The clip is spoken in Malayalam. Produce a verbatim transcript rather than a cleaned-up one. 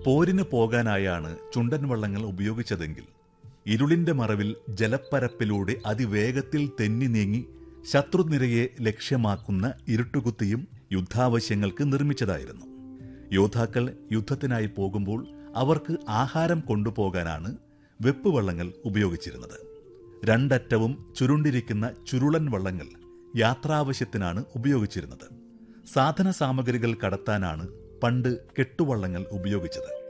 പോരിന് പോകാനായാണ് ചുണ്ടൻ വള്ളങ്ങൾ ഉപയോഗിച്ചതെങ്കിൽ ഇരുളിന്റെ മറവിൽ ജലപ്പരപ്പിലൂടെ അതിവേഗത്തിൽ തെന്നി നീങ്ങി ശത്രുനിരയെ ലക്ഷ്യമാക്കുന്ന ഇരുട്ടുകുത്തിയും യുദ്ധാവശ്യങ്ങൾക്ക് നിർമ്മിച്ചതായിരുന്നു. യോദ്ധാക്കൾ യുദ്ധത്തിനായി പോകുമ്പോൾ അവർക്ക് ആഹാരം കൊണ്ടുപോകാനാണ് വെപ്പുവള്ളങ്ങൾ ഉപയോഗിച്ചിരുന്നത്. രണ്ടറ്റവും ചുരുണ്ടിരിക്കുന്ന ചുരുളൻ വള്ളങ്ങൾ യാത്രാവശ്യത്തിനാണ് ഉപയോഗിച്ചിരുന്നത്. സാധന സാമഗ്രികൾ കടത്താനാണ് പണ്ട് കെട്ടുവള്ളങ്ങൾ ഉപയോഗിച്ചത്.